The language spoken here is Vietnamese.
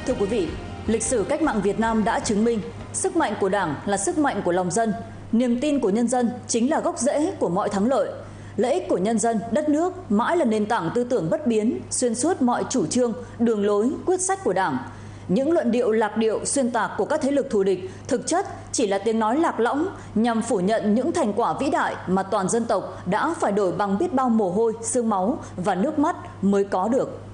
Thưa quý vị, lịch sử cách mạng Việt Nam đã chứng minh sức mạnh của Đảng là sức mạnh của lòng dân, niềm tin của nhân dân chính là gốc rễ của mọi thắng lợi. Lợi ích của nhân dân, đất nước mãi là nền tảng tư tưởng bất biến, xuyên suốt mọi chủ trương, đường lối, quyết sách của Đảng. Những luận điệu lạc điệu xuyên tạc của các thế lực thù địch thực chất chỉ là tiếng nói lạc lõng nhằm phủ nhận những thành quả vĩ đại mà toàn dân tộc đã phải đổi bằng biết bao mồ hôi, xương máu và nước mắt mới có được.